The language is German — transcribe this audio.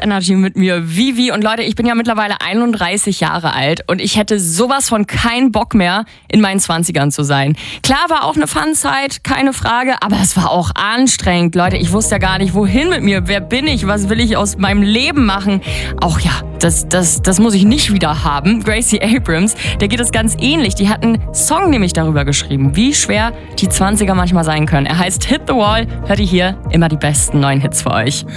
Energy mit mir, Vivi. Und Leute, ich bin ja mittlerweile 31 Jahre alt und ich hätte sowas von keinen Bock mehr, in meinen 20ern zu sein. Klar, war auch eine Fun-Zeit, keine Frage, aber es war auch anstrengend. Leute, ich wusste ja gar nicht, wohin mit mir. Wer bin ich? Was will ich aus meinem Leben machen? Auch ja, das muss ich nicht wieder haben. Gracie Abrams, der geht es ganz ähnlich. Die hat einen Song nämlich darüber geschrieben, wie schwer die 20er manchmal sein können. Er heißt Hit the Wall. Hört ihr hier immer die besten neuen Hits für euch.